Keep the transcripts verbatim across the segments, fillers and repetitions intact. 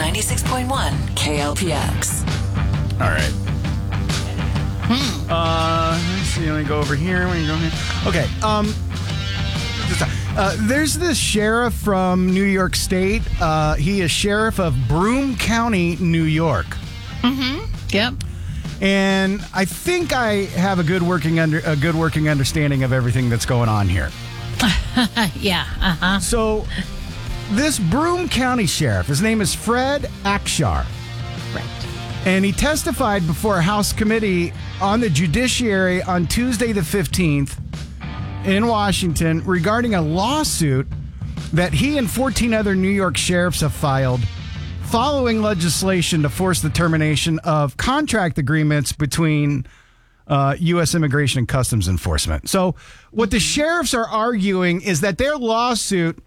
ninety-six point one K L P X. All right. Hmm. Uh, let me see. Let me go over here. Let me go here. Okay. Um, uh, there's this sheriff from New York State. Uh, he is sheriff of Broome County, New York. Mm-hmm. Yep. And I think I have a good working under a good working understanding of everything that's going on here. Yeah. Uh-huh. So, this Broome County sheriff, his name is Fred Akshar. Right. And he testified before a House committee on the judiciary on Tuesday the fifteenth in Washington regarding a lawsuit that he and fourteen other New York sheriffs have filed following legislation to force the termination of contract agreements between uh, U S Immigration and Customs Enforcement. So what the sheriffs are arguing is that their lawsuit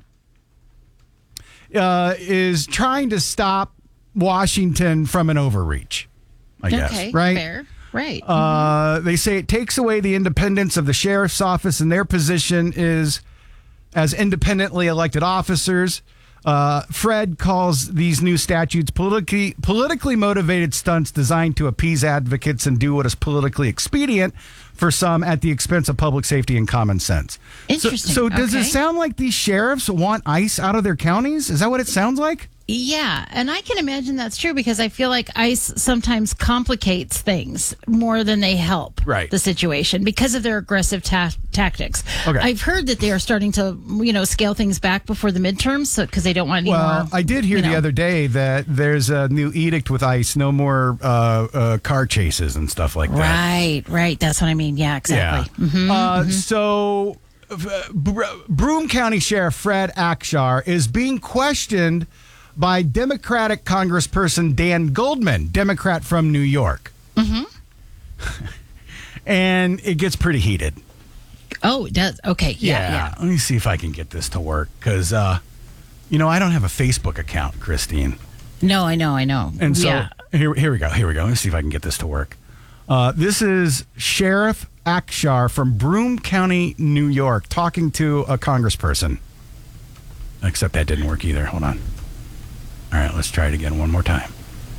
uh, is trying to stop Washington from an overreach, I guess. Okay, right? fair. Right. Uh, they say it takes away the independence of the sheriff's office, and their position is as independently elected officers. Uh, Fred calls these new statutes politically politically motivated stunts designed to appease advocates and do what is politically expedient for some at the expense of public safety and common sense. Interesting. So, so does okay. it sound like these sheriffs want ICE out of their counties? Is that what it sounds like? Yeah, and I can imagine that's true because I feel like ICE sometimes complicates things more than they help right. the situation because of their aggressive ta- tactics. Okay. I've heard that they are starting to, you know, scale things back before the midterms because so, they don't want any well, more. I did hear you know. the other day that there's a new edict with ICE, no more uh, uh, car chases and stuff like that. Right, right. That's what I mean. Yeah, exactly. Yeah. Mm-hmm, uh, mm-hmm. So, uh, Br- Broome County Sheriff Fred Akshar is being questioned by Democratic Congressperson Dan Goldman, Democrat from New York. Mm-hmm. And it gets pretty heated. Oh, it does. Okay. Yeah, yeah. yeah. Let me see if I can get this to work because, uh, you know, I don't have a Facebook account, Christine. No, I know, I know. And so yeah. here, here we go. Here we go. Let me see if I can get this to work. Uh, this is Sheriff Akshar from Broome County, New York, talking to a congressperson. Except that didn't work either. Hold on. All right, let's try it again one more time.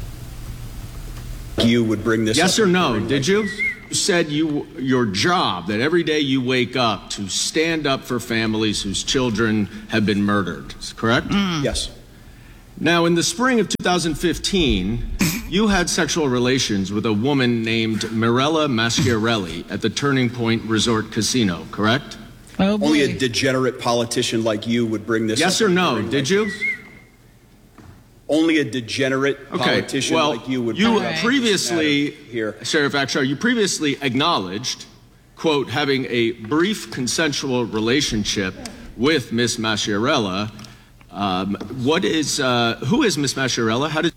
You would bring this yes up or no, did you? You said you your job, that every day you wake up to stand up for families whose children have been murdered, correct? Mm. Yes. Now, in the spring of two thousand fifteen, you had sexual relations with a woman named Mirella Masciarelli at the Turning Point Resort Casino, correct? Oh, boy. Only a degenerate politician like you would bring this yes up. Yes or no, did you? Only a degenerate okay, politician well, like you would you bring up previously, here. Sheriff Akshar, you previously acknowledged, quote, having a brief consensual relationship with Miss Masciarella. Um, what is, uh, who is Miss Masciarella? How did...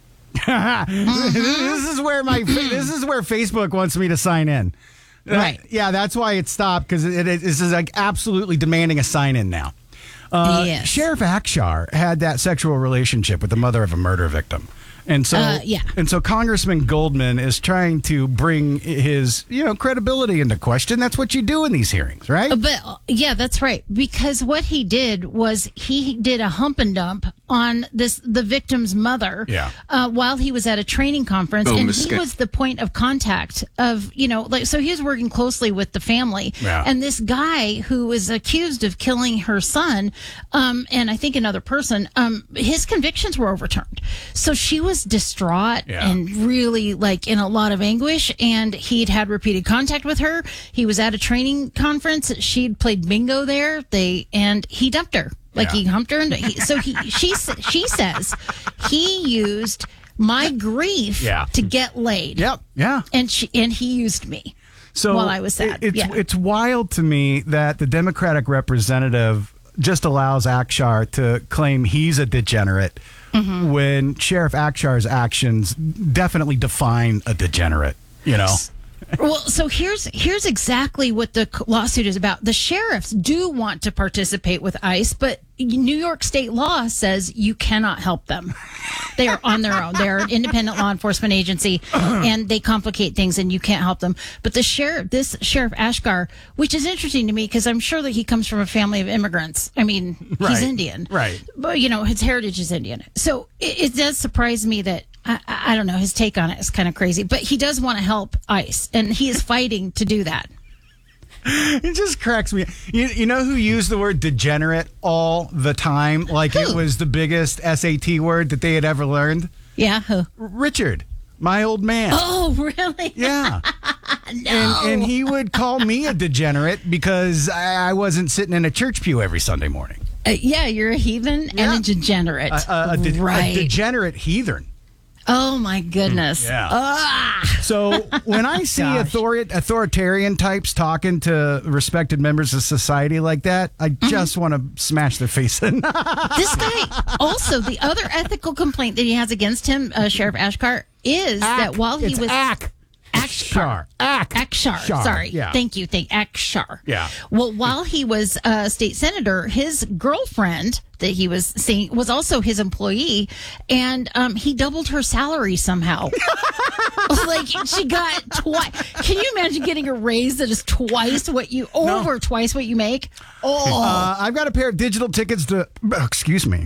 This is where my, this is where Facebook wants me to sign in. Right. Uh, yeah, that's why it stopped because it, it, this is like absolutely demanding a sign in now. Uh, yes. Sheriff Akshar had that sexual relationship with the mother of a murder victim. And so, uh, yeah. and so Congressman Goldman is trying to bring his, you know, credibility into question. That's what you do in these hearings, right? But uh, yeah, that's right. Because what he did was he did a hump and dump on this the victim's mother. Yeah. Uh, while he was at a training conference, Oh, and Miss he Sca- was the point of contact of you know like so he was working closely with the family. Yeah. And this guy who was accused of killing her son, um, and I think another person, um, his convictions were overturned. So she was distraught. Yeah. And really like in a lot of anguish, and he'd had repeated contact with her. He was at a training conference. She'd played bingo there. They and he dumped her. Like Yeah. he humped her, and he, so he she she says he used my grief Yeah. to get laid. Yep. Yeah. And she and he used me. So while I was sad. it- It's, Yeah. it's wild to me that the Democratic representative just allows Akshar to claim he's a degenerate Mm-hmm. when Sheriff Akshar's actions definitely define a degenerate, you know? Well, so here's here's exactly what the lawsuit is about. The sheriffs do want to participate with ICE, but New York state law says you cannot help them. They are on their own. They're an independent law enforcement agency, and they complicate things, and you can't help them. But the sheriff, this Sheriff Ashgar, which is interesting to me because I'm sure that he comes from a family of immigrants. I mean, he's Right. Indian, Right. But you know, his heritage is Indian. So it, it does surprise me that. I, I don't know. His take on it is kind of crazy, but he does want to help ICE, and he is fighting to do that. It just cracks me. You, you know who used the word degenerate all the time? Like it Who? was the biggest S A T word that they had ever learned? Yeah. Who? Richard, my old man. Oh, really? Yeah. No. And, and he would call me a degenerate because I, I wasn't sitting in a church pew every Sunday morning. Uh, yeah, you're a heathen Yeah. and a degenerate. A, a, a, de- right. a degenerate heathen. Oh, my goodness. Yeah. Ah. So when I see Gosh. author- authoritarian types talking to respected members of society like that, I Mm-hmm. just want to smash their face in. This guy, also, the other ethical complaint that he has against him, uh, Sheriff Ashkar, is that while he It's was. Ack. Akshar. Ack. Akshar. Shar, Sorry. yeah. Thank you. Thank Akshar. Yeah. Well, while he was uh, state senator, his girlfriend that he was seeing was also his employee, and um, he doubled her salary somehow. Like she got twice. Can you imagine getting a raise that is twice what you over twice what you make? Oh, Uh, I've got a pair of digital tickets to. oh, excuse me.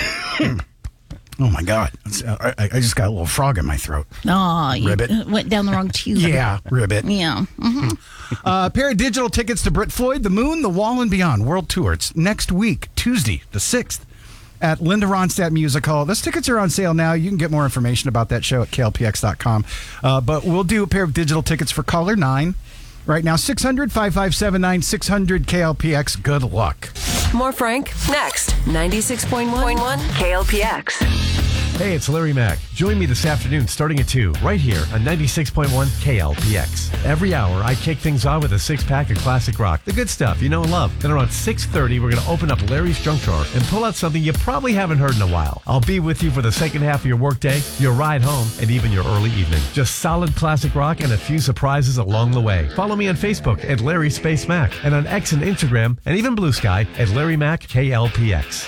Oh my God! It's- I, I just got a little frog in my throat. oh, you Ribbit. went down the wrong tube. Yeah, ribbit. Yeah. hmm Uh, a pair of digital tickets to Brit Floyd, The Moon, The Wall and Beyond World Tour. It's next week, Tuesday, the sixth, at Linda Ronstadt Music Hall. Those tickets are on sale now. You can get more information about that show at K L P X dot com. Uh, but we'll do a pair of digital tickets for caller nine. Right now, six hundred, five five seven nine, six hundred K L P X. Good luck. More Frank next. ninety-six point one K L P X. Hey, it's Larry Mack. Join me this afternoon starting at two, right here on ninety-six point one K L P X. Every hour, I kick things off with a six-pack of classic rock, the good stuff you know and love. Then around six thirty, we're going to open up Larry's junk drawer and pull out something you probably haven't heard in a while. I'll be with you for the second half of your workday, your ride home, and even your early evening. Just solid classic rock and a few surprises along the way. Follow me on Facebook at Larry Space Mac, and on X and Instagram, and even Blue Sky at Larry Mack K L P X.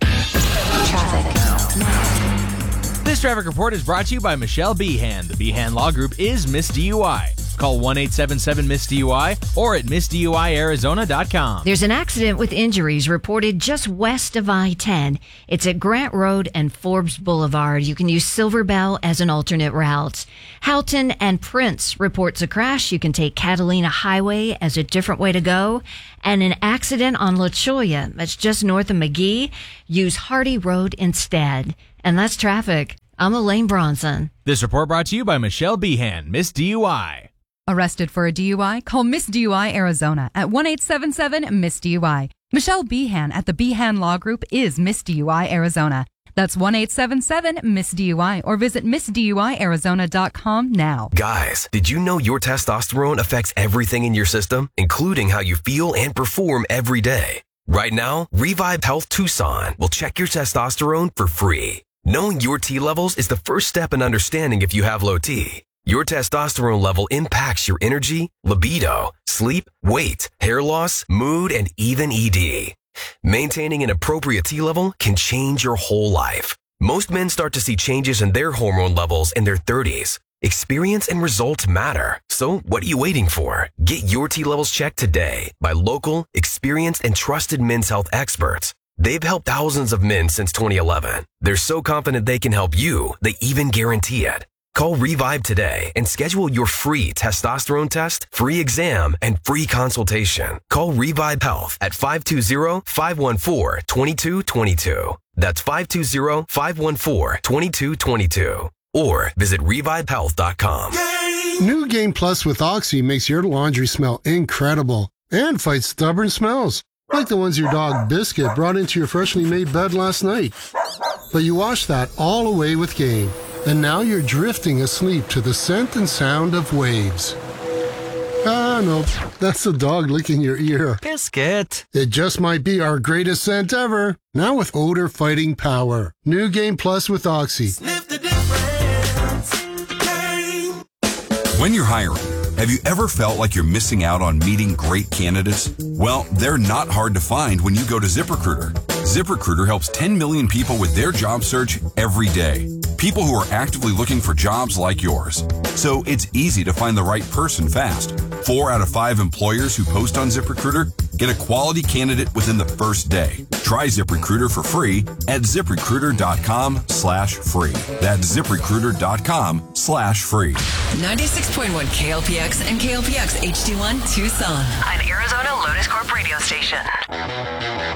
This traffic report is brought to you by Michelle Behan. The Behan Law Group is Miss D U I. Call one eight seven seven Miss D U I or at miss D U I Arizona dot com. There's an accident with injuries reported just west of I ten. It's at Grant Road and Forbes Boulevard. You can use Silver Bell as an alternate route. Houghton and Prince reports a crash. You can take Catalina Highway as a different way to go. And an accident on La Cholla, that's just north of McGee. Use Hardy Road instead. And that's traffic. I'm Elaine Bronson. This report brought to you by Michelle Behan, Miss D U I. Arrested for a D U I? Call Miss D U I Arizona at one eight seven seven Miss D U I. Michelle Behan at the Behan Law Group is Miss D U I Arizona. That's one eight seven seven Miss D U I or visit miss D U I Arizona dot com now. Guys, did you know your testosterone affects everything in your system, including how you feel and perform every day? Right now, Revive Health Tucson will check your testosterone for free. Knowing your T levels is the first step in understanding if you have low T. Your testosterone level impacts your energy, libido, sleep, weight, hair loss, mood, and even E D. Maintaining an appropriate T level can change your whole life. Most men start to see changes in their hormone levels in their thirties. Experience and results matter. So what are you waiting for? Get your T levels checked today by local, experienced, and trusted men's health experts. They've helped thousands of men since twenty eleven. They're so confident they can help you, they even guarantee it. Call Revive today and schedule your free testosterone test, free exam, and free consultation. Call Revive Health at five two zero, five one four, two two two two. That's five two zero, five one four, two two two two. Or visit revive health dot com. New Game Plus with Oxy makes your laundry smell incredible and fights stubborn smells, like the ones your dog Biscuit brought into your freshly made bed last night. But you wash that all away with Game, and now you're drifting asleep to the scent and sound of waves. Ah, no, that's the dog licking your ear. Biscuit. It just might be our greatest scent ever, now with odor fighting power. New Game Plus with Oxy. When you're hiring, Have you ever felt like you're missing out on meeting great candidates? Well, they're not hard to find when you go to ZipRecruiter. ZipRecruiter helps ten million people with their job search every day. People who are actively looking for jobs like yours. So it's easy to find the right person fast. Four out of five employers who post on ZipRecruiter get a quality candidate within the first day. Try ZipRecruiter for free at ZipRecruiter.com slash free. That's ZipRecruiter.com slash free. ninety-six point one K L P X and K L P X H D one Tucson. An Arizona Lotus Corp radio station.